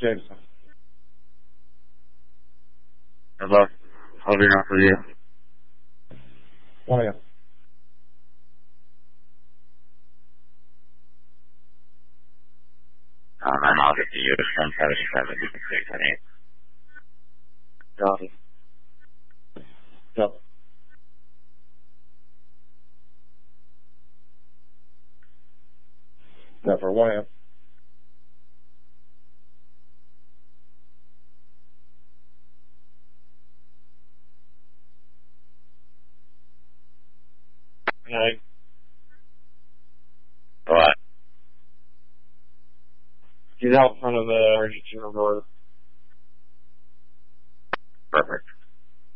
Jameson. Hello. Holding on for you. 1 a.m. I'll get to you. 177. You can take 10-8. Copy. Yep. Yeah, for 1 a.m. Okay. What? He's out front of the emergency room door. Perfect.